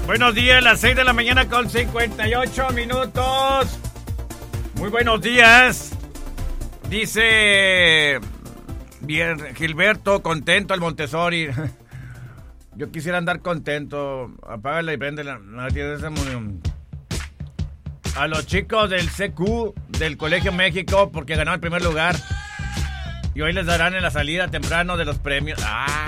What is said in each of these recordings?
Buenos días, las 6 de la mañana con 58 minutos. Muy buenos días. Dice bien, Gilberto, contento al Montessori. Yo quisiera andar contento. Apágala y préndela. A los chicos del CQ del Colegio México porque ganaron el primer lugar. Y hoy les darán en la salida temprano de los premios.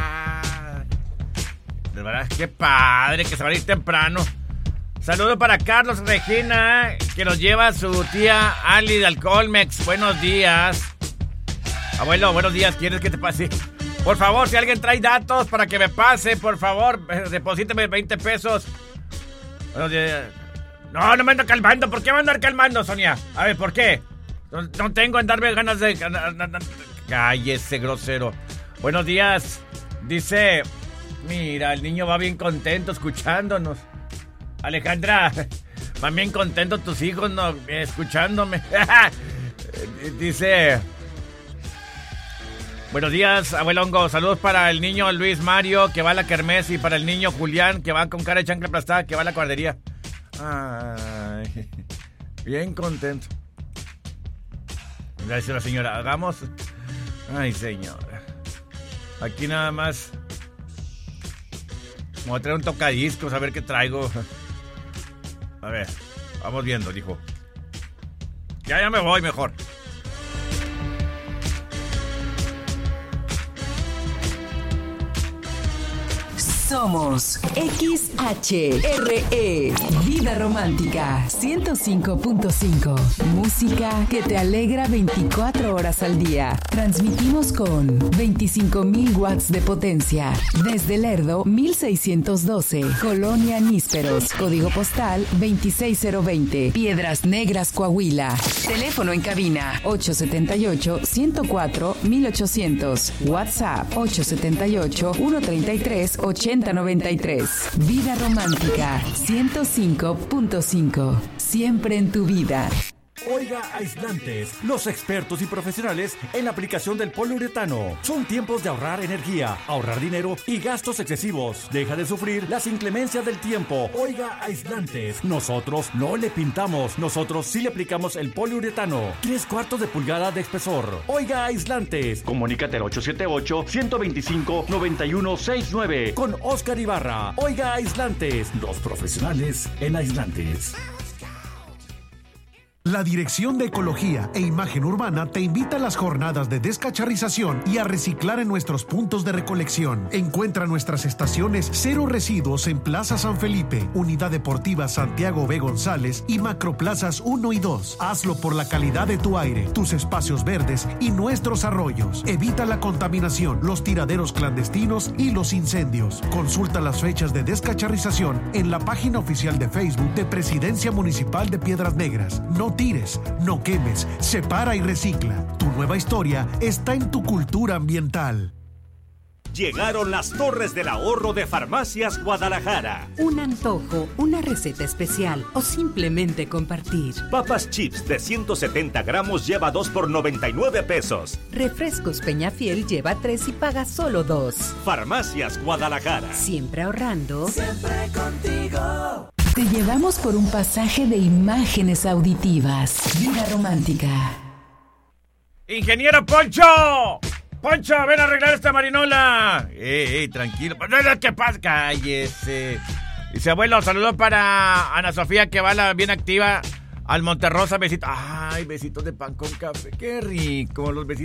De verdad, qué padre que se va a ir temprano. Saludo para Carlos Regina, que nos lleva a su tía Ali de Alcolmex. Buenos días. Abuelo, buenos días. ¿Quieres que te pase? Por favor, si alguien trae datos para que me pase, por favor, deposíteme 20 pesos. Buenos días. No me ando calmando. ¿Por qué me andar calmando, Sonia? A ver, ¿por qué? No tengo andarme ganas de... Cállese, grosero. Buenos días. Dice... Mira, el niño va bien contento escuchándonos. Alejandra, van bien contentos tus hijos no escuchándome. Dice... Buenos días, abuelo Hongo. Saludos para el niño Luis Mario, que va a la kermés, y para el niño Julián, que va con cara de chancla aplastada, que va a la guardería. Ay, bien contento. Gracias, la señora. Hagamos... Ay, señora. Aquí nada más... Me voy a traer un tocadiscos, a ver qué traigo. A ver, vamos viendo, dijo. Ya me voy mejor. Somos XHRE, Vida Romántica 105.5. Música que te alegra 24 horas al día. Transmitimos con 25,000 watts de potencia. Desde Lerdo, 1612. Colonia Nísperos. Código postal 26020. Piedras Negras, Coahuila. Teléfono en cabina 878-104-1800. WhatsApp 878-133-8093. Vida Romántica 105.5. Siempre en tu vida. Oiga Aislantes, los expertos y profesionales en la aplicación del poliuretano. Son tiempos de ahorrar energía, ahorrar dinero y gastos excesivos. Deja de sufrir las inclemencias del tiempo. Oiga Aislantes, nosotros no le pintamos, nosotros sí le aplicamos el poliuretano. 3/4 de pulgada de espesor. Oiga Aislantes, comunícate al 878-125-9169 con Oscar Ibarra. Oiga Aislantes, los profesionales en aislantes. La Dirección de Ecología e Imagen Urbana te invita a las jornadas de descacharrización y a reciclar en nuestros puntos de recolección. Encuentra nuestras estaciones Cero Residuos en Plaza San Felipe, Unidad Deportiva Santiago B. González y Macroplazas 1 y 2. Hazlo por la calidad de tu aire, tus espacios verdes y nuestros arroyos. Evita la contaminación, los tiraderos clandestinos y los incendios. Consulta las fechas de descacharrización en la página oficial de Facebook de Presidencia Municipal de Piedras Negras. No tires, no quemes, separa y recicla. Tu nueva historia está en tu cultura ambiental. Llegaron las Torres del Ahorro de Farmacias Guadalajara. Un antojo, una receta especial o simplemente compartir. Papas chips de 170 gramos lleva 2 por 99 pesos. Refrescos Peñafiel lleva 3 y paga solo 2. Farmacias Guadalajara. Siempre ahorrando. Siempre contigo. Te llevamos por un pasaje de imágenes auditivas. Vida Romántica. ¡Ingeniero Poncho! ¡Poncho, ven a arreglar esta marinola! Tranquilo. ¿Qué pasa? Cállese. Dice, abuelo, saludo para Ana Sofía, que va bien activa al Monterrosa. Besito. Ay, besitos de pan con café. Qué rico, los besitos.